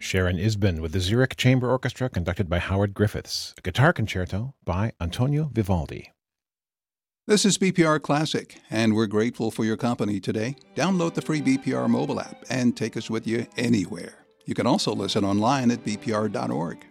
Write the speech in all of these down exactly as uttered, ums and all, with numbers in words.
Sharon Isbin with the Zurich Chamber Orchestra conducted by Howard Griffiths, a guitar concerto by Antonio Vivaldi. This is B P R Classic, and we're grateful for your company today. Download the free B P R mobile app and take us with you anywhere. You can also listen online at b p r dot org.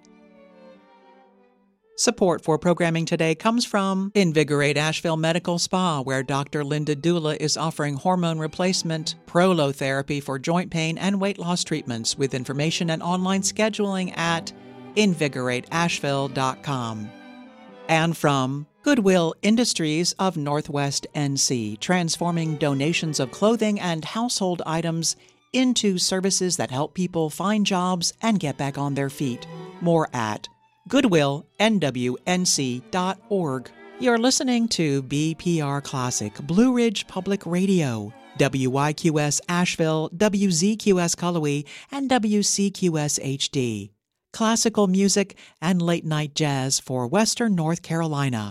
Support for programming today comes from Invigorate Asheville Medical Spa, where Doctor Linda Dula is offering hormone replacement, prolotherapy for joint pain, and weight loss treatments with information and online scheduling at invigorate asheville dot com. And from Goodwill Industries of Northwest N C, transforming donations of clothing and household items into services that help people find jobs and get back on their feet. More at goodwill n w n c dot org. You're listening to B P R Classic, Blue Ridge Public Radio, W Y Q S Asheville, W Z Q S Cullowhee, and W C Q S H D. Classical music and late-night jazz for Western North Carolina.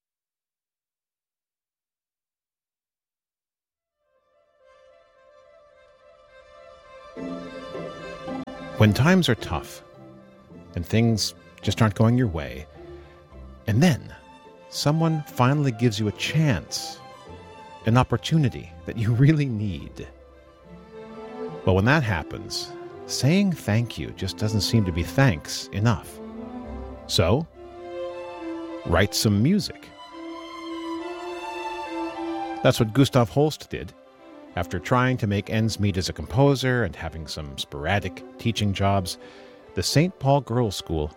When times are tough and things just aren't going your way, and then someone finally gives you a chance, an opportunity that you really need. Well, when that happens, saying thank you just doesn't seem to be thanks enough. So, write some music. That's what Gustav Holst did. After trying to make ends meet as a composer and having some sporadic teaching jobs, the Saint Paul Girls' School